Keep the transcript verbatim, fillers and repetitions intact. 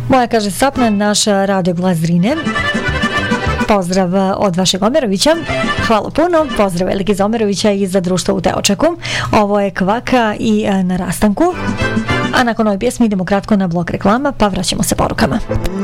Moja kaže sapna, naš radio glas Drine. Pozdrav od vašeg Omerovića. Hvala puno. Pozdrav veliki za Omerovića i za društvo u Teočaku. Ovo je Kvaka i Na rastanku. A nakon ove pjesme idemo kratko na blok reklama, pa vraćamo se porukama.